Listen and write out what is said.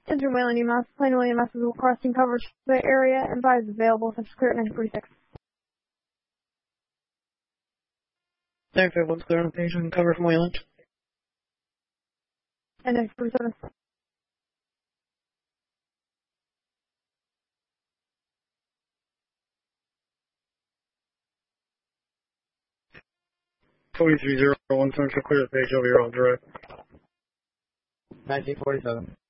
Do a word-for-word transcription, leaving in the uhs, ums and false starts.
Enter Wayland E M S. Plane William S. is requesting coverage for the area and five is available. Since clear at nine forty-six. nine five one's clear on the page. We can cover from Wayland. And nine forty-seven. forty-three zero one, clear the page over your own direct. nineteen forty-seven.